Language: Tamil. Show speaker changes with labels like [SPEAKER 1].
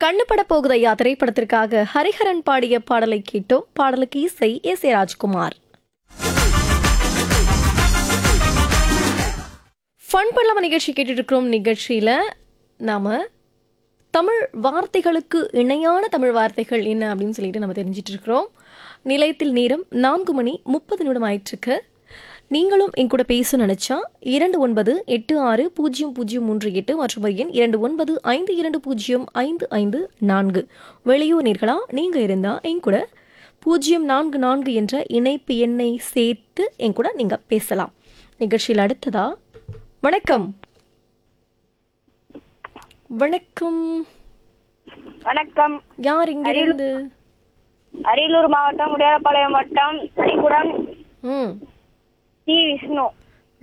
[SPEAKER 1] கண்ணுபட போகுதையா திரைப்படத்திற்காக ஹரிஹரன் பாடிய பாடலை கேட்டோம். பாடலுக்கு இசை எஸ்.ஏ. ராஜ்குமார். ஃபன் பண்ணலாம நிகழ்ச்சி கேட்டுட்டு இருக்கிறோம். நிகழ்ச்சியில நாம தமிழ் வார்த்தைகளுக்கு இணையான தமிழ் வார்த்தைகள் என்ன அப்படின்னு சொல்லிட்டு நம்ம தெரிஞ்சிட்டு இருக்கிறோம். நிலையத்தில் நேரம் 4:30 ஆயிற்றுக்கு. நீங்களும் என் கூட பேச நினைச்சா 29860038 மற்றும் எண் 2952055554. வெளியூர் நேர்களா நீங்க இருந்தா என் கூட 044 என்ற இணைப்பு எண்ணை சேர்த்து என் கூட நீங்க பேசலாம். நிகழ்ச்சியில் அடுத்ததா வணக்கம். வணக்கம்.
[SPEAKER 2] வணக்கம்.
[SPEAKER 1] யார் இங்க இருந்து?
[SPEAKER 2] அரியலூர் மாவட்டம், உடையார்பாளையம் வட்டம், அணிகுடம், சி விஷ்ணு.